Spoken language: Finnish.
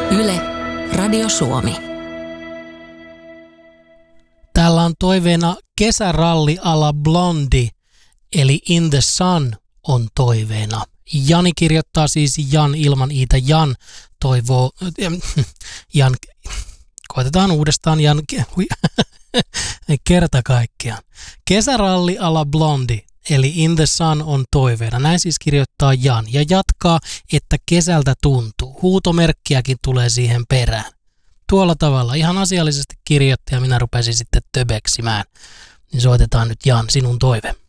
Yle, Radio Suomi. Täällä on toiveena kesäralli a la Blondie, eli In the Sun on toiveena. Jani kirjoittaa siis Jan ilman iitä. Jan toivoo, Jan, koitetaan uudestaan Jan, kerta kaikkiaan. Kesäralli a la Blondie, eli In the Sun on toiveena. Näin siis kirjoittaa Jan ja jatkaa, että kesältä tuntuu. Huutomerkkiäkin tulee siihen perään. Tuolla tavalla ihan asiallisesti kirjoitti ja minä rupesin sitten töbeksimään. Niin soitetaan nyt Jan sinun toive.